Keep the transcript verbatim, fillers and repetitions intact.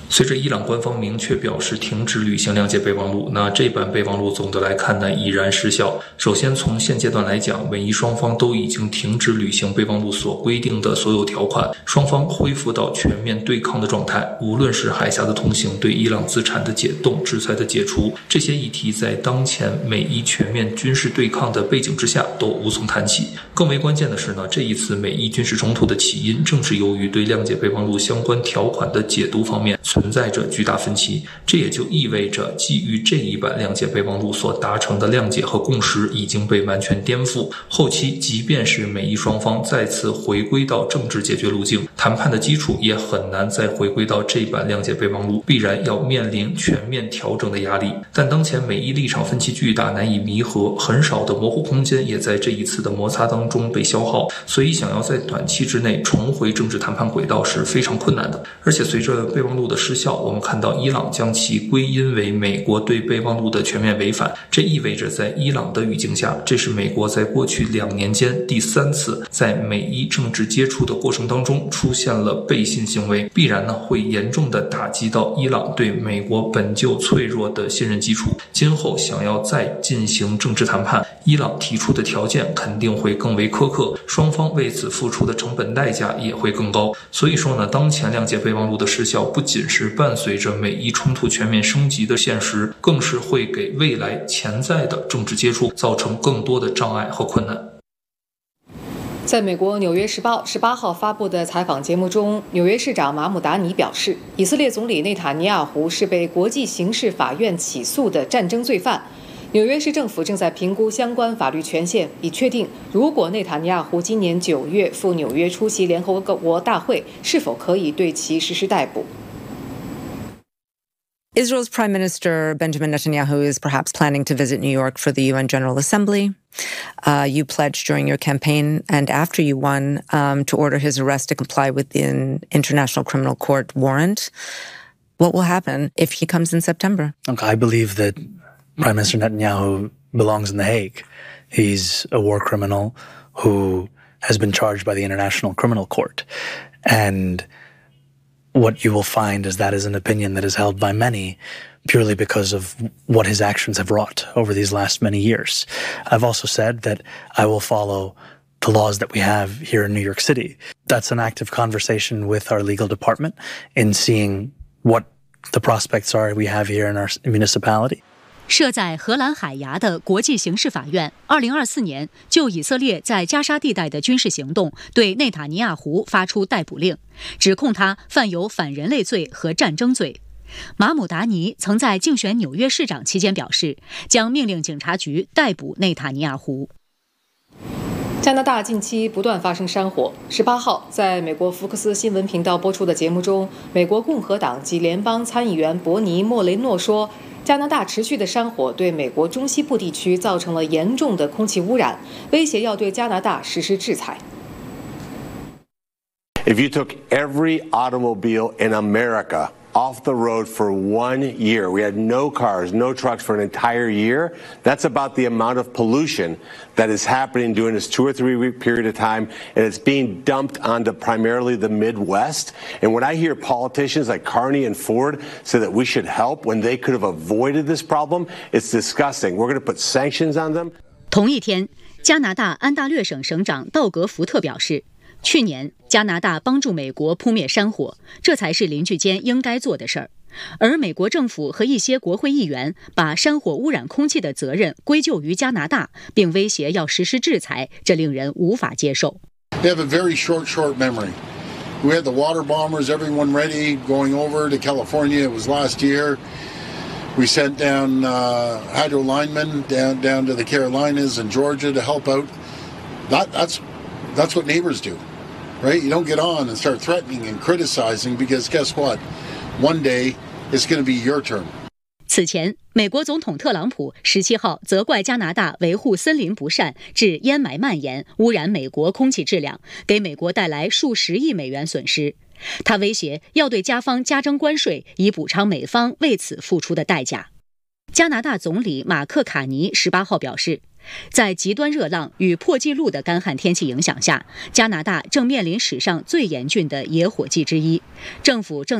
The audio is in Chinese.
随着伊朗官方明确表示停止履行谅解备忘录，那这版备忘录总的来看呢已然失效。首先从现阶段来讲，美伊双方都已经停止履行备忘录所规定的所有条款，双方恢复到全面对抗的状态。无论是海峡的通行、对伊朗资产的解冻、制裁的解除，这些议题在当前美伊全面军事对抗的背景之下都无从谈起。更为关键的是呢，这一次美伊军事冲突的起因正是由于对谅解备忘录相关条款的解读方面存在着巨大分歧，这也就意味着基于这一版谅解备忘录所达成的谅解和共识已经被完全颠覆。后期即便是美伊双方再次回归到政治解决路径，谈判的基础也很难再回归到这版谅解备忘录，必然要面临全面调整的压力。但当前美伊立场分歧巨大，难以弥合，很少的模糊空间也在这一次的摩擦当中被消耗，所以想要在短期之内重回政治谈判轨道是非常困难的。而且随着备忘录的失效，我们看到伊朗将其归因为美国对备忘录的全面违反，这意味着在伊朗的语境下，这是美国在过去两年间第三次在美伊政治接触的过程当中出现了背信行为，必然呢会严重的打击到伊朗对美国本就脆弱的信任基础。今后想要再进行政治谈判，伊朗提出的条件肯定会更为苛刻，双方为此付出的成本代价也会更高。所以说呢，当前谅解备忘录的失效不仅是伴随着美伊冲突全面升级的现实，更是会给未来潜在的政治接触造成更多的障碍和困难。 在美国《纽约时报》十八号发布的采访节目中，纽约市长马姆达尼表示，以色列总理内塔尼亚胡是被国际刑事法院起诉的战争罪犯。纽约市政府正在评估相关法律权限，以确定如果内塔尼亚胡今年九月赴纽约出席联合国大会，是否可以对其实施逮捕。 Israel's Prime Minister Benjamin Netanyahu is perhaps planning to visit New York for the U N General Assembly. Uh, you pledged during your campaign and after you won um, to order his arrest to comply with the International Criminal Court warrant. What will happen if he comes in September? Look, I believe that Prime Minister Netanyahu belongs in The Hague. He's a war criminal who has been charged by the International Criminal Court. And what you will find is that is an opinion that is held by many purely because of what his actions have wrought over these last many years. I've also said that I will follow the laws that we have here in New York City. That's an active conversation with our legal department in seeing what the prospects are we have here in our municipality. 设在荷兰海牙的国际刑事法院，二零二四年就以色列在加沙地带的军事行动对内塔尼亚胡发出逮捕令，指控他犯有反人类罪和战争罪。马姆达尼曾在竞选纽约市长期间表示，将命令警察局逮捕内塔尼亚胡。 加拿大近期不断发生山火。十八号，在美国福克斯新闻频道播出的节目中，美国共和党籍联邦参议员伯尼·莫雷诺说，加拿大持续的山火对美国中西部地区造成了严重的空气污染，威胁要对加拿大实施制裁。 If you took every automobile in America off the road for one year, we had no cars, no trucks for an entire year, that's about the amount of pollution that is happening during this two or three week period of time, and it's being dumped onto primarily the Midwest. And when I hear politicians like Carney and Ford say that we should help when they could have avoided this problem, it's disgusting. We're going to put sanctions on them. 同一天，加拿大安大略省省长道格·福特表示，去年加拿大帮助美国扑灭山火，这才是邻居间应该做的事儿。而美国政府和一些国会议员把山火污染空气的责任归咎于加拿大，并威胁要实施制裁，这令人无法接受。 They have a very short, short memory. We had the water bombers, everyone ready, going over to California. It was last year. We sent down uh, hydro linemen down down to the Carolinas and Georgia to help out. That that's that's what neighbors do. Right? You don't get on and start threatening and criticizing because guess what? One day it's going to be your turn. 此前，美国总统特朗普十七号责怪加拿大维护森林不善，致烟霾蔓延，污染美国空气质量，给美国带来数十亿美元损失。他威胁要对加方加征关税，以补偿美方为此付出的代价。加拿大总理马克·卡尼十八号表示，在极端热浪与破纪录的干旱天气影响下，加拿大正面临史上最严峻的野火季之一，政府正